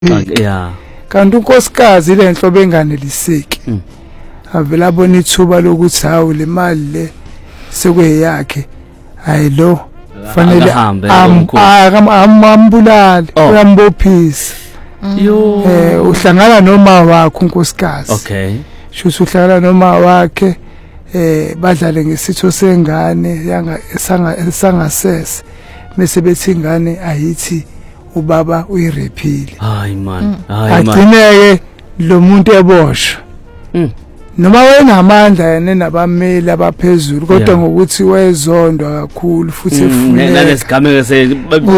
yeah kanti unkosikazi lenhlobo enganeliseki avela abona ithuba lokuthi hawu le mali le sekuyeyakhe ayilo fanele ambulali uyambophisa yo uhlangana noma wakho unkosikazi okay shuthi uhlangana noma wakhe badlale ngesitho sengane yanga esangasese bese bethi ingane ayithi ubaba uyirephile hayi man agcineke lo muntu eboshwa noma wena amandla yena nabameli abaphezulu kodwa ngokuthi wayezondwa kakhulu futhi efuna nalesigameko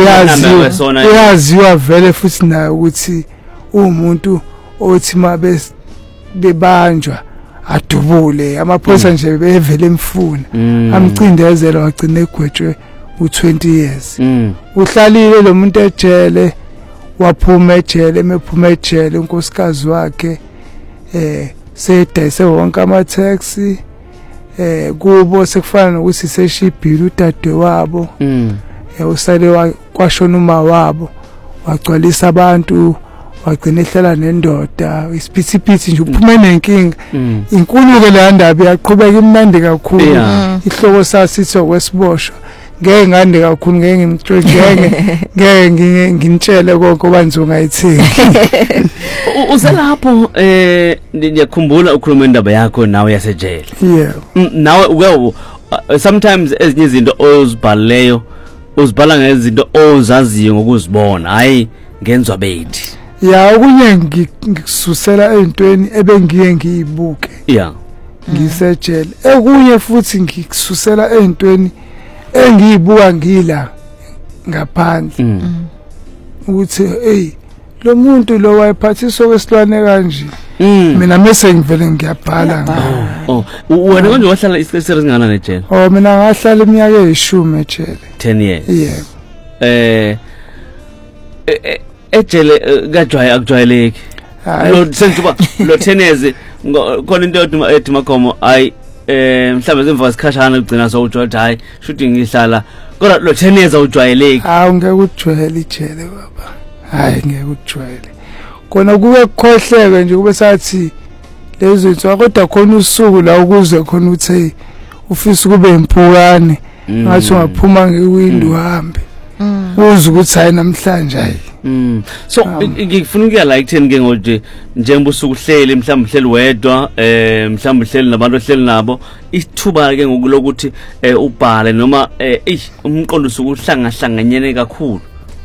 uyaziwa vele futhi nayo ukuthi umuntu othi mabe bebanjwa adubule amaphoyisa nje bevele emfuna amcindezela wagcina egwetshwe u20 years uhlalile lo muntu ejele waphuma ejele emephuma ejele unkosikazi wakhe sedayise wonke ama taxi kubo sekufana nokuthi seshibhile udade wabo usale kwashona uma wabo wagcwalisa abantu wagcina ehlala nendoda isiphithiphithi nje uphume nenkinga inkulu ke le ndaba yaqhubeka imnandi kakhulu ihloko sasithi okwesiboshwa ngeke ngande kakhulu ngeke ngimtshele ngeke ngintshele konke obanzunga ayithingi uselapho ngiyakhumbula ukhuluma indaba yakho nawe yasejele nawe uke sometimes ezinye izinto ozibhaleyo uzibhala ngezinto ozaziyo ngokuzibona hayi ngenzwa bethi okunye ngikususela ezintweni ebengiye ngiyibuke ngisejele okunye futhi ngikususela ezintweni engiyibuka ngila ngaphandle ukuthi lo muntu lo wayephathiswa kwesilwane kanje mina mase ngivele ngiyabhala wena konje wahlala isikhathi singana nejele mina ngahlala iminyaka eyishumi ejele 10 years ejele akujwayeleki lo senzuba lo 10 years khona into ethi Magomo mhlawumbe zemva isikhashana ugcina sowujwayela hayi shuthi ngihlala kodwa lo 10 years awujwayeleki ngeke ujwayele ijele baba hayi ngeke ujwayele kona kuwe kukhohleke nje kube sathi lezo zinto kodwa khona usuku la ukuze khona uthi ufisa kube impukane ngathi ungaphuma ngewindow uhambe uze ukuthi hayi namhlanje hayi so ngifuna ukuya la ekutheni ke ngoje njengoba usuku uhleli mhlawumbe uhleli wedwa mhlawumbe uhleli nabantu ohleli nabo ithuba ke ngokulokuthi ubhale noma umqondo usuku uhlangahlanganyene kakhulu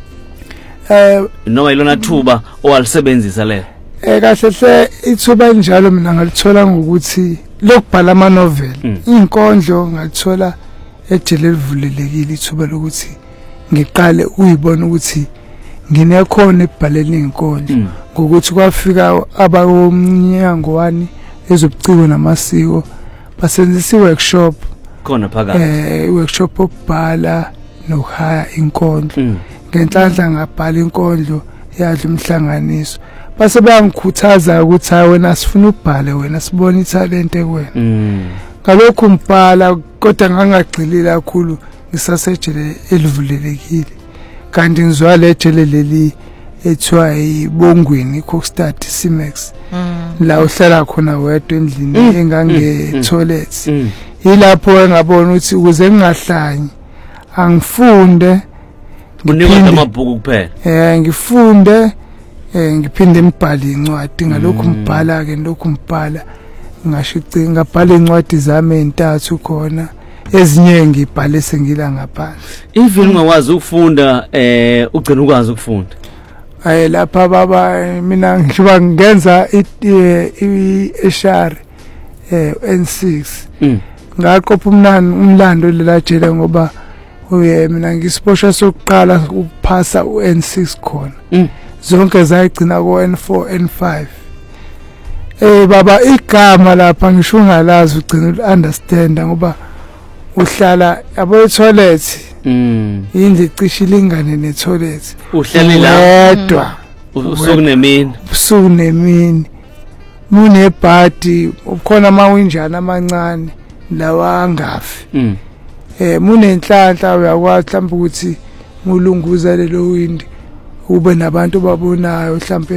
noma ilona thuba owalisebenzisa le kahle hle ithuba njalo mina ngalithola ngokuthi lokubhala ama novel inkondlo ngalithola ejele livulelekile ithuba lokuthi ngiqale uyibona ukuthi nginekhona ebhaleni inkondlo ngokuthi kwafika abawomnyango wani ezobuciko namasiko basenzisa workshop khona phakathi workshop okubhala nokuhaya inkondlo ngenhlanhla ngabhala inkondlo yadla umhlanganiso base bayangikhuthaza ukuthi hayi wena sifuna ubhale wena sibona italent ekuwena ngalokho umbhala kodwa ngangagxilile kakhulu ngisasejele elivulelekile kanti ngizwa lejele leli ethiwa ibongweni Kokstad Cimex la uhlala khona wedwa endlini engange toilet yilapho engabona ukuthi ukuze ngingahlanyi angifunde ngiphinda amabhuku kuphela ngifunde ngiphinde ngibhale incwadi ngalokho mbhala ke lokho mbhala ngashici ngabhala incwadi zami ezintathu khona ezinye ngibhale sengila ngaphandle even ungakwazi ukufunda ugcina ukwazi ukufunda lapha baba mina ngisho ngenza ishari N6 ngaqopha umlando lelatshela ngoba mina ngisiposha sokuqala ukuphasa uN6 khona zonke zayigcina ko N4 N5 baba igama lapha ngisho ungalazi ugcina understand ngoba uhlala yabo toilet indle icishe ilingane ne toilet uhlalela wedwa usuku nemini munebhadi ukhona amawinjana amancane lawa angafi munenhlanhla uyakwazi mhlawumbe ukuthi ngulunguza lelo windi ube nabantu babonayo mhlambe